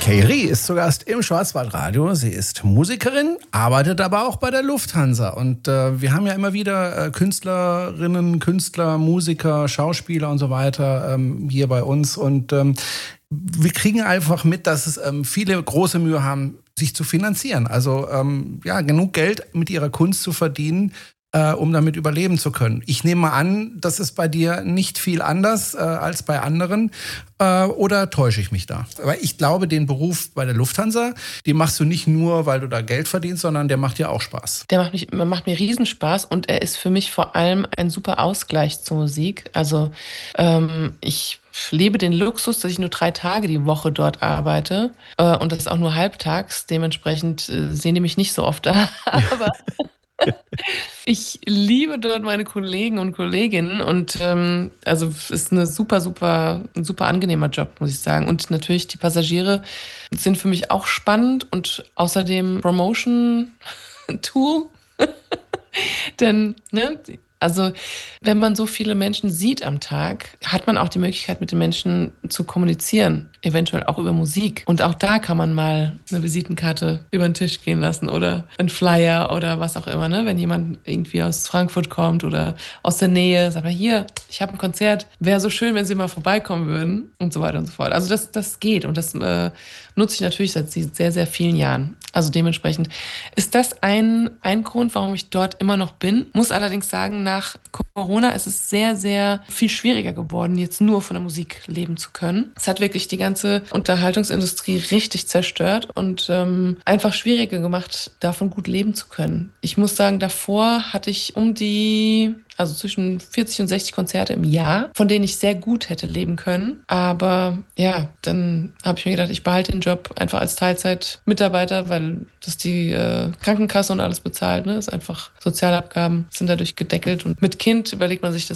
Kay ist zu Gast im Schwarzwaldradio. Sie ist Musikerin, arbeitet aber auch bei der Lufthansa. Und wir haben ja immer wieder Künstlerinnen, Künstler, Musiker, Schauspieler und so weiter hier bei uns. Und wir kriegen einfach mit, dass es viele große Mühe haben, sich zu finanzieren. Also genug Geld mit ihrer Kunst zu verdienen, um damit überleben zu können. Ich nehme mal an, das ist bei dir nicht viel anders als bei anderen. Oder täusche ich mich da? Aber ich glaube, den Beruf bei der Lufthansa, den machst du nicht nur, weil du da Geld verdienst, sondern der macht dir auch Spaß. Der macht mir Riesenspaß und er ist für mich vor allem ein super Ausgleich zur Musik. Also ich lebe den Luxus, dass ich nur 3 Tage die Woche dort arbeite und das auch nur halbtags. Dementsprechend sehen die mich nicht so oft da. Aber ich liebe dort meine Kollegen und Kolleginnen und also es ist ein super angenehmer Job, muss ich sagen. Und natürlich die Passagiere sind für mich auch spannend und außerdem Promotion-Tool. Denn, ne, also wenn man so viele Menschen sieht am Tag, hat man auch die Möglichkeit, mit den Menschen zu kommunizieren, eventuell auch über Musik. Und auch da kann man mal eine Visitenkarte über den Tisch gehen lassen oder einen Flyer oder was auch immer, ne? Wenn jemand irgendwie aus Frankfurt kommt oder aus der Nähe, sagt man, hier, ich habe ein Konzert, wäre so schön, wenn Sie mal vorbeikommen würden und so weiter und so fort. Also das geht und das nutze ich natürlich seit sehr, sehr vielen Jahren. Also dementsprechend ist das ein Grund, warum ich dort immer noch bin. Muss allerdings sagen, nach Corona ist es sehr, sehr viel schwieriger geworden, jetzt nur von der Musik leben zu können. Es hat wirklich die ganze Unterhaltungsindustrie richtig zerstört und einfach schwieriger gemacht, davon gut leben zu können. Ich muss sagen, davor hatte ich also zwischen 40 und 60 Konzerte im Jahr, von denen ich sehr gut hätte leben können. Aber ja, dann habe ich mir gedacht, ich behalte den Job einfach als Teilzeitmitarbeiter, weil das die Krankenkasse und alles bezahlt. Ne? Ist einfach Sozialabgaben sind dadurch gedeckelt. Und mit Kind überlegt man sich das